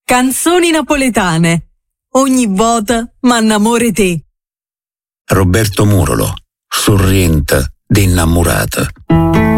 Canzoni napoletane. Ogni volta m'annamore te. Roberto Murolo, sorriente d'innamorata.